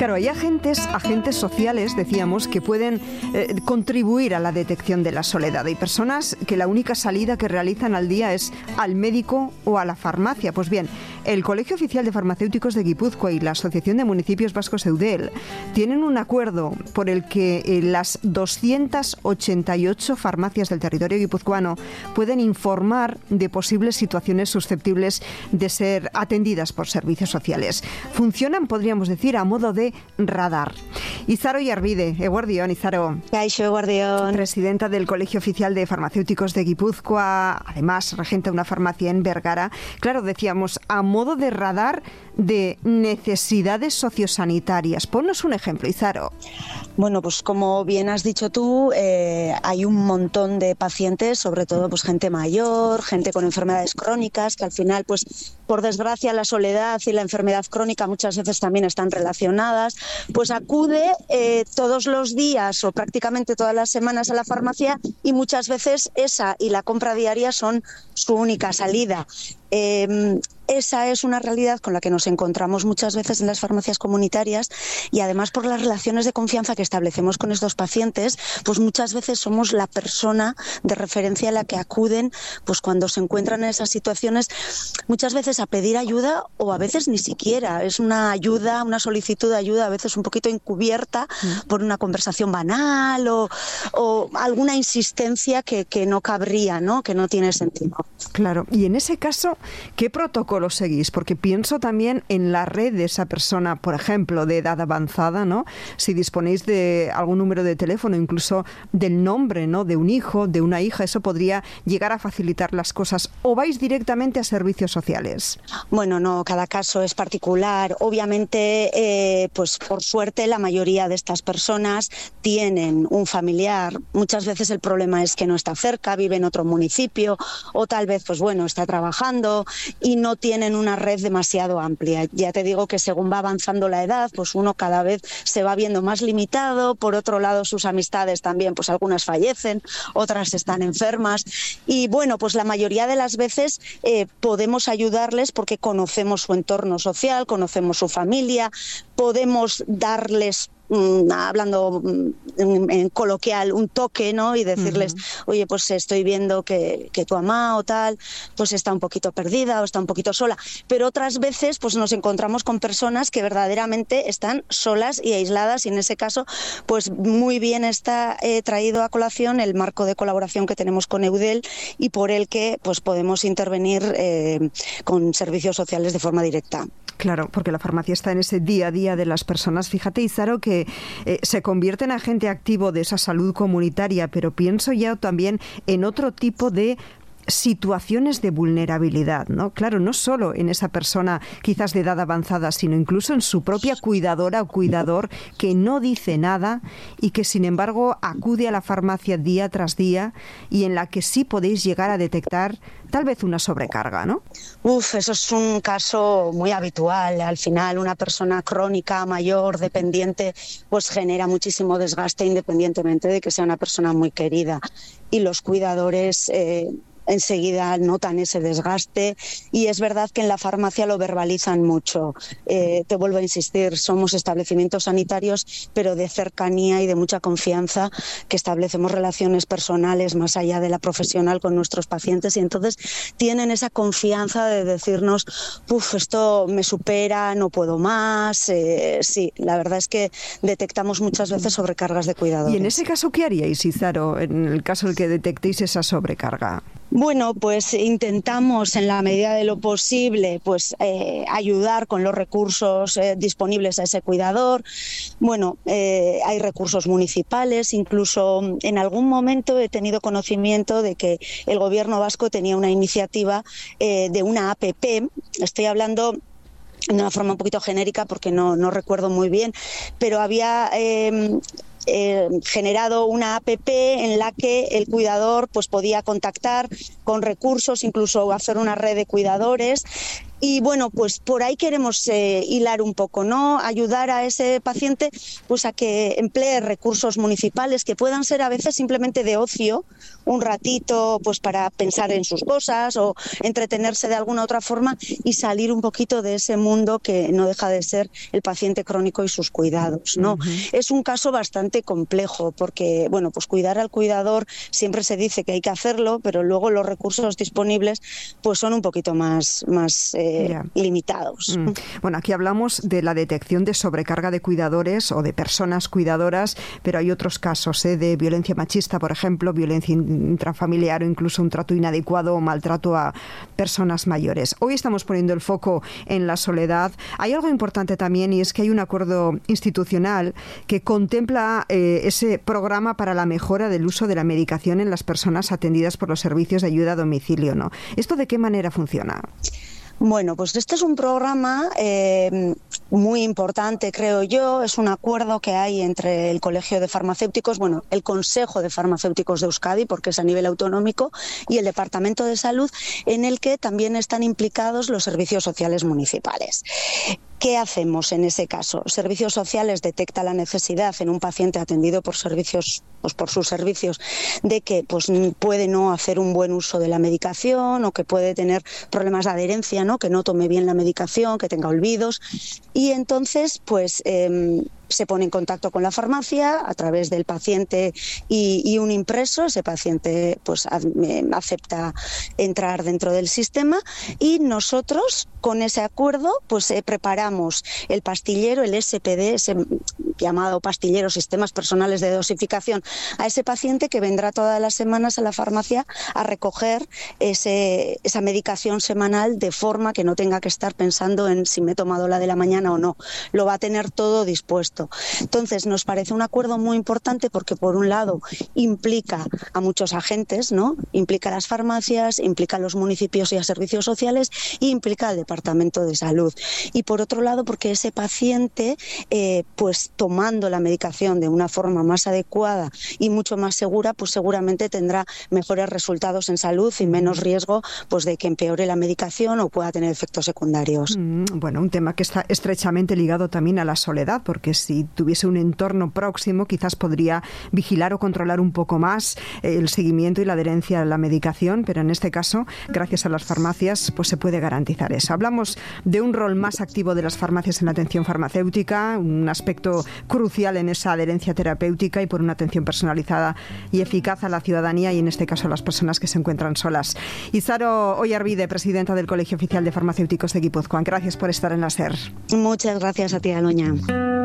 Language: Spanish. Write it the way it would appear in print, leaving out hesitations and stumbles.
Claro, hay agentes sociales, decíamos, que pueden contribuir a la detección de la soledad. Hay personas que la única salida que realizan al día es al médico o a la farmacia. Pues bien, el Colegio Oficial de Farmacéuticos de Guipúzcoa y la Asociación de Municipios Vascos Eudel tienen un acuerdo por el que las 288 farmacias del territorio guipuzcoano pueden informar de posibles situaciones susceptibles de ser atendidas por servicios sociales. Funcionan, podríamos decir, a modo de radar. Izaro Yarbide, eguardión, Izaro. Kaixo, eguardión. Presidenta del Colegio Oficial de Farmacéuticos de Guipúzcoa, además regenta una farmacia en Vergara. Claro, decíamos, a modo de radar de necesidades sociosanitarias. Ponnos un ejemplo, Izaro. Bueno, pues como bien has dicho tú, hay un montón de pacientes, sobre todo pues gente mayor, gente con enfermedades crónicas, que al final, pues por desgracia, la soledad y la enfermedad crónica muchas veces también están relacionadas, pues acude todos los días o prácticamente todas las semanas a la farmacia y muchas veces esa y la compra diaria son su única salida. Esa es una realidad con la que nos encontramos muchas veces en las farmacias comunitarias y además por las relaciones de confianza que establecemos con estos pacientes, pues muchas veces somos la persona de referencia a la que acuden pues cuando se encuentran en esas situaciones, muchas veces a pedir ayuda o a veces ni siquiera. Es una ayuda, una solicitud de ayuda a veces un poquito encubierta por una conversación banal o alguna insistencia que no cabría, ¿no? Que no tiene sentido. Claro, y en ese caso, ¿qué protocolo seguís? Porque pienso también en la red de esa persona, por ejemplo, de edad avanzada, ¿no? Si disponéis de algún número de teléfono, incluso del nombre, ¿no? De un hijo, de una hija, eso podría llegar a facilitar las cosas. ¿O vais directamente a servicios sociales? Bueno, no, cada caso es particular. Obviamente, pues por suerte, la mayoría de estas personas tienen un familiar. Muchas veces el problema es que no está cerca, vive en otro municipio, o tal vez, pues bueno, está trabajando y no tienen una red demasiado amplia. Ya te digo que según va avanzando la edad, pues uno cada vez se va viendo más limitado. Por otro lado, sus amistades también, pues algunas fallecen, otras están enfermas. Y bueno, pues la mayoría de las veces podemos ayudarles porque conocemos su entorno social, conocemos su familia, podemos darles, hablando en coloquial, un toque, ¿no? Y decirles, oye, pues estoy viendo que tu mamá o tal, pues está un poquito perdida o está un poquito sola. Pero otras veces, pues nos encontramos con personas que verdaderamente están solas y aisladas y en ese caso, pues muy bien está traído a colación el marco de colaboración que tenemos con Eudel y por el que pues podemos intervenir con servicios sociales de forma directa. Claro, porque la farmacia está en ese día a día de las personas. Fíjate, Izaro, que se convierte en agente activo de esa salud comunitaria, pero pienso ya también en otro tipo de situaciones de vulnerabilidad, ¿no? Claro, no solo en esa persona quizás de edad avanzada, sino incluso en su propia cuidadora o cuidador que no dice nada y que sin embargo acude a la farmacia día tras día y en la que sí podéis llegar a detectar tal vez una sobrecarga, ¿no? Eso es un caso muy habitual. Al final, una persona crónica, mayor, dependiente, pues genera muchísimo desgaste independientemente de que sea una persona muy querida. Y los cuidadores enseguida notan ese desgaste y es verdad que en la farmacia lo verbalizan mucho. Te vuelvo a insistir, somos establecimientos sanitarios pero de cercanía y de mucha confianza, que establecemos relaciones personales más allá de la profesional con nuestros pacientes y entonces tienen esa confianza de decirnos, esto me supera, no puedo más. Sí, la verdad es que detectamos muchas veces sobrecargas de cuidadores. ¿Y en ese caso qué haríais, Izaro, en el caso en que detectéis esa sobrecarga? Bueno, pues intentamos en la medida de lo posible pues ayudar con los recursos disponibles a ese cuidador. Bueno, hay recursos municipales, incluso en algún momento he tenido conocimiento de que el gobierno vasco tenía una iniciativa de una APP. Estoy hablando de una forma un poquito genérica porque no recuerdo muy bien, pero había generado una APP en la que el cuidador pues podía contactar con recursos, incluso hacer una red de cuidadores Y bueno, pues por ahí queremos hilar un poco, ¿no? Ayudar a ese paciente pues a que emplee recursos municipales que puedan ser a veces simplemente de ocio, un ratito pues para pensar en sus cosas o entretenerse de alguna otra forma y salir un poquito de ese mundo que no deja de ser el paciente crónico y sus cuidados, ¿no? Es un caso bastante complejo porque, bueno, pues cuidar al cuidador siempre se dice que hay que hacerlo, pero luego los recursos disponibles pues son un poquito más limitados. Bueno, aquí hablamos de la detección de sobrecarga de cuidadores o de personas cuidadoras, pero hay otros casos de violencia machista, por ejemplo, violencia intrafamiliar o incluso un trato inadecuado o maltrato a personas mayores. Hoy estamos poniendo el foco en la soledad. Hay algo importante también y es que hay un acuerdo institucional que contempla ese programa para la mejora del uso de la medicación en las personas atendidas por los servicios de ayuda a domicilio, ¿no? ¿Esto de qué manera funciona? Bueno, pues este es un programa muy importante, creo yo. Es un acuerdo que hay entre el Colegio de Farmacéuticos, bueno, el Consejo de Farmacéuticos de Euskadi, porque es a nivel autonómico, y el Departamento de Salud, en el que también están implicados los servicios sociales municipales. ¿Qué hacemos en ese caso? Servicios Sociales detecta la necesidad en un paciente atendido por servicios, pues por sus servicios, de que pues puede no hacer un buen uso de la medicación o que puede tener problemas de adherencia, ¿no? Que no tome bien la medicación, que tenga olvidos. Y entonces, pues se pone en contacto con la farmacia a través del paciente y un impreso. Ese paciente pues acepta entrar dentro del sistema y nosotros con ese acuerdo pues preparamos el pastillero, el SPD, ese llamado pastillero, sistemas personales de dosificación, a ese paciente que vendrá todas las semanas a la farmacia a recoger esa medicación semanal de forma que no tenga que estar pensando en si me he tomado la de la mañana o no. Lo va a tener todo dispuesto. Entonces nos parece un acuerdo muy importante porque por un lado implica a muchos agentes, ¿no? Implica a las farmacias, implica a los municipios y a servicios sociales y implica al Departamento de Salud. Y por otro lado porque ese paciente pues tomando la medicación de una forma más adecuada y mucho más segura, pues seguramente tendrá mejores resultados en salud y menos riesgo pues de que empeore la medicación o pueda tener efectos secundarios. Bueno, un tema que está estrechamente ligado también a la soledad, porque si tuviese un entorno próximo quizás podría vigilar o controlar un poco más el seguimiento y la adherencia a la medicación, pero en este caso, gracias a las farmacias, pues se puede garantizar eso. Hablamos de un rol más activo de las farmacias en la atención farmacéutica, un aspecto crucial en esa adherencia terapéutica y por una atención personalizada y eficaz a la ciudadanía y en este caso a las personas que se encuentran solas. Izaro Oyarbide, presidenta del Colegio Oficial de Farmacéuticos de Guipúzcoa, gracias por estar en la SER. Muchas gracias a ti, Aloña.